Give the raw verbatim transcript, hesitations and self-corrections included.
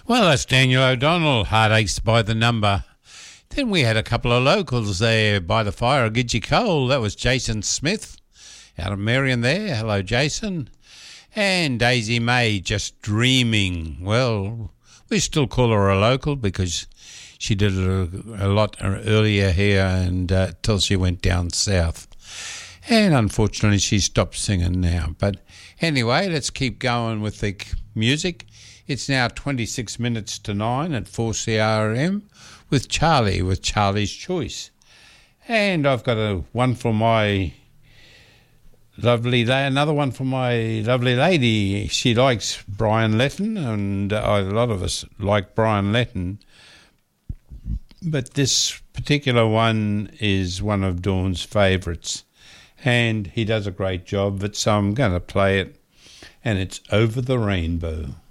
Well, that's Daniel O'Donnell, Heartaches by the Number. Then we had a couple of locals there by the fire of Gidgee Cole. That was Jason Smith out of Marion there. Hello, Jason. And Daisy May, Just Dreaming. Well, we still call her a local because she did it a, a lot earlier here and uh, till she went down south. And unfortunately, she stopped singing now. But anyway, let's keep going with the music. It's now twenty-six minutes to nine at four C R M with Charlie, with Charlie's Choice. And I've got a one for my lovely, another one for my lovely lady. She likes Brian Letton, and uh, a lot of us like Brian Letton. But this particular one is one of Dawn's favourites, and he does a great job of it, so I'm going to play it, and it's Over the Rainbow.